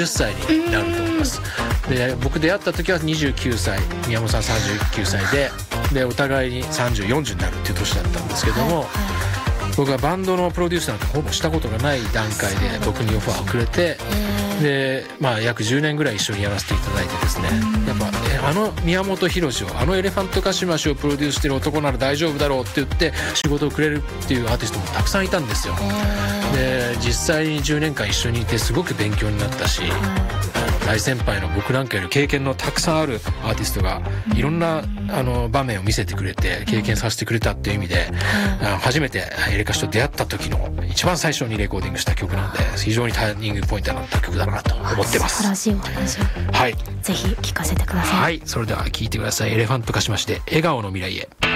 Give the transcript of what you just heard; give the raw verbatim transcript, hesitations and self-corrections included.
じゅっさいになると思います。で僕出会った時はにじゅうきゅうさい、宮本さんさんじゅうきゅうさいで、でお互いにさんじゅう、よんじゅうになるっていう年だったんですけども、はいはい、僕はバンドのプロデュースなんてほぼしたことがない段階で僕にオファーをくれて、で、まあ、約じゅうねんぐらい一緒にやらせていただいてですね、やっぱあの宮本浩を、あのエレファントカシマシをプロデュースしてる男なら大丈夫だろうって言って仕事をくれるっていうアーティストもたくさんいたんですよ。で実際にじゅうねんかん一緒にいてすごく勉強になったし、大先輩の僕なんかより経験のたくさんあるアーティストがいろんなあの場面を見せてくれて経験させてくれたっていう意味で、初めてエレカシと出会った時の一番最初にレコーディングした曲なんで、非常にターニングポイントになった曲だなと思ってます。 素晴らしいお話を、はい、ぜひ聞かせてください。 はい、それでは聞いてください。エレファントカシマシで笑顔の未来へ。